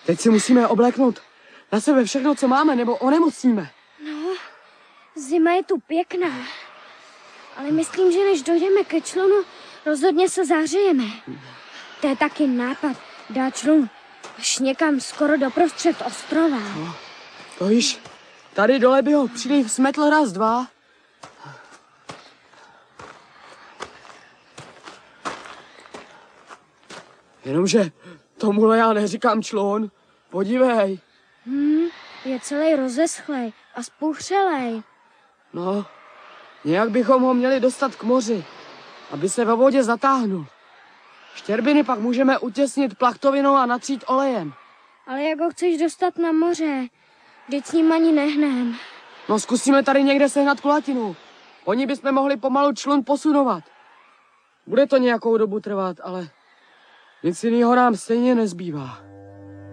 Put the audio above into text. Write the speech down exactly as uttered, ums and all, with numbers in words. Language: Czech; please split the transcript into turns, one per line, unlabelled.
Teď si musíme obléknout na sebe všechno, co máme, nebo onemocníme.
No, zima je tu pěkná. Ale myslím, že než dojdeme ke člunu, rozhodně se zahřejeme. To je taky nápad, dát člun až někam skoro doprostřed ostrova.
No, to již tady dole by ho příliv smetl raz, dva. Jenomže tomuhle já neříkám člun. Podívej.
Hmm, je celý rozeschlej a spuchřelej.
No, nějak bychom ho měli dostat k moři, aby se ve vodě zatáhnul. Štěrbiny pak můžeme utěsnit plachtovinou a natřít olejem.
Ale jak ho chceš dostat na moře? Vždyť s ním ani nehnem.
No zkusíme tady někde sehnat kulatinu. Oni bychom mohli pomalu člun posunovat. Bude to nějakou dobu trvat, ale nic jiného nám stejně nezbývá.